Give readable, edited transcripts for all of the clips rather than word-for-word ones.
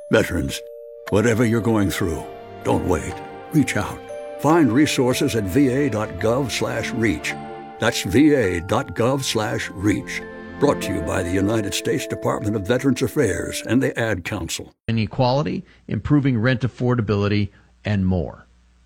Veterans, whatever you're going through, don't wait. Reach out. Find resources at va.gov/reach. That's va.gov/reach. Brought to you by the United States Department of Veterans Affairs and the Ad Council. Inequality, improving rent affordability, and more.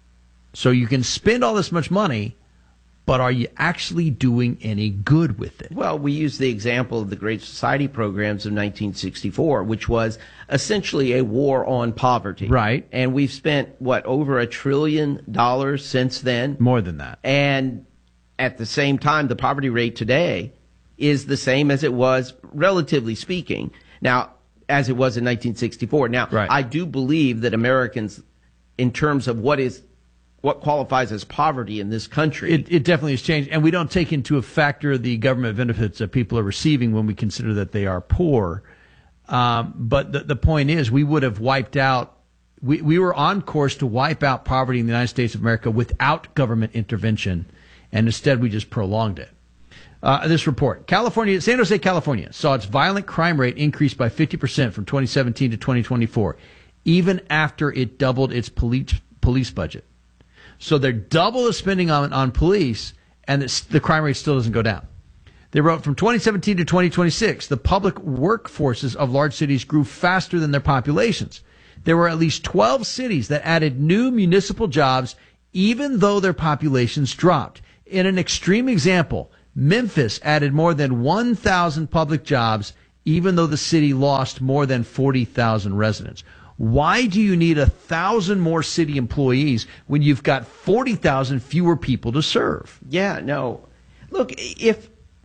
So you can spend all this much money, but are you actually doing any good with it? Well, we use the example of the Great Society programs of 1964, which was essentially a war on poverty. Right. And we've spent, over $1 trillion since then? More than that. And at the same time, the poverty rate today is the same as it was, relatively speaking, now, as it was in 1964. Now, right. I do believe that Americans, in terms of what qualifies as poverty in this country. It definitely has changed. And we don't take into a factor the government benefits that people are receiving when we consider that they are poor. But the point is, we would have wiped out, we were on course to wipe out poverty in the United States of America without government intervention. And instead, we just prolonged it. This report, San Jose, California, saw its violent crime rate increase by 50% from 2017 to 2024, even after it doubled its police budget. So they're double the spending on police, and the crime rate still doesn't go down. They wrote from 2017 to 2026, the public workforces of large cities grew faster than their populations. There were at least 12 cities that added new municipal jobs, even though their populations dropped. In an extreme example, Memphis added more than 1,000 public jobs, even though the city lost more than 40,000 residents. Why do you need 1,000 more city employees when you've got 40,000 fewer people to serve? Yeah, no. Look, if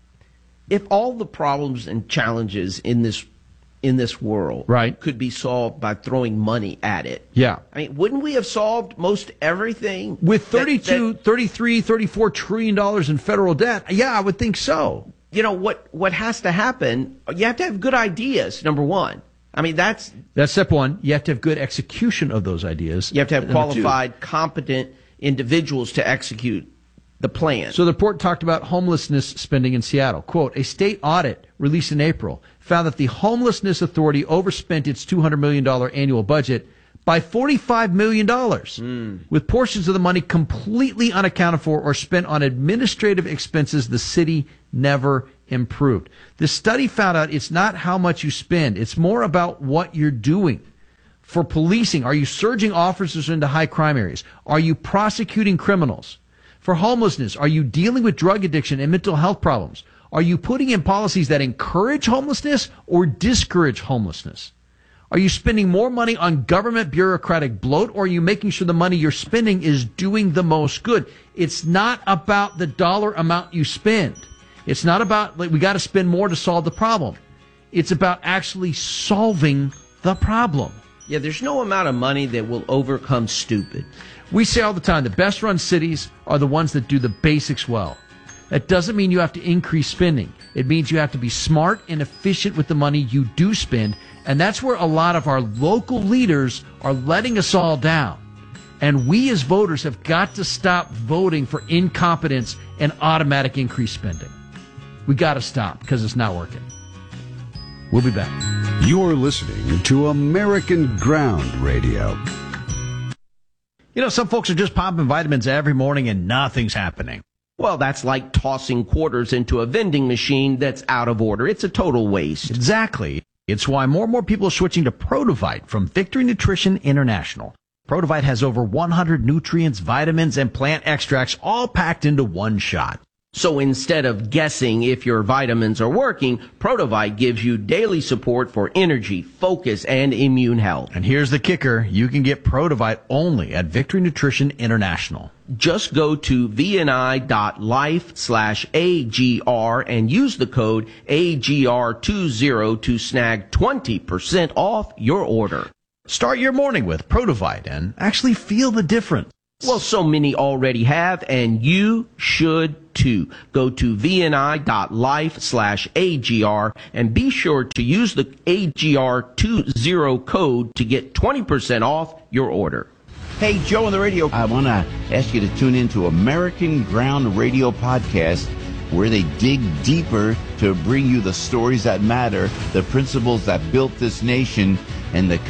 all the problems and challenges in this world right. could be solved by throwing money at it. Yeah. I mean, wouldn't we have solved most everything? With $33, $34 trillion in federal debt? Yeah, I would think so. You know, what has to happen, you have to have good ideas, number one. I mean, that's step one. You have to have good execution of those ideas. You have to have qualified, competent individuals to execute the plan. So the report talked about homelessness spending in Seattle. Quote, a state audit released in April found that the Homelessness Authority overspent its $200 million annual budget by $45 million, with portions of the money completely unaccounted for or spent on administrative expenses the city never improved. The study found out it's not how much you spend. It's more about what you're doing. For policing, are you surging officers into high crime areas? Are you prosecuting criminals? For homelessness, are you dealing with drug addiction and mental health problems? Are you putting in policies that encourage homelessness or discourage homelessness? Are you spending more money on government bureaucratic bloat, or are you making sure the money you're spending is doing the most good? It's not about the dollar amount you spend. It's not about, we got to spend more to solve the problem. It's about actually solving the problem. Yeah, there's no amount of money that will overcome stupid. We say all the time, the best run cities are the ones that do the basics well. That doesn't mean you have to increase spending. It means you have to be smart and efficient with the money you do spend. And that's where a lot of our local leaders are letting us all down. And we as voters have got to stop voting for incompetence and automatic increased spending. We got to stop because it's not working. We'll be back. You're listening to American Ground Radio. You know, some folks are just popping vitamins every morning and nothing's happening. Well, that's like tossing quarters into a vending machine that's out of order. It's a total waste. Exactly. It's why more and more people are switching to Protovite from Victory Nutrition International. Protovite has over 100 nutrients, vitamins, and plant extracts all packed into one shot. So instead of guessing if your vitamins are working, Protovite gives you daily support for energy, focus, and immune health. And here's the kicker. You can get Protovite only at Victory Nutrition International. Just go to vni.life/AGR and use the code AGR20 to snag 20% off your order. Start your morning with Protovite and actually feel the difference. Well, so many already have, and you should too. Go to vni.life/AGR and be sure to use the AGR20 code to get 20% off your order. Hey, Joe on the radio. I want to ask you to tune into American Ground Radio Podcast, where they dig deeper to bring you the stories that matter, the principles that built this nation, and the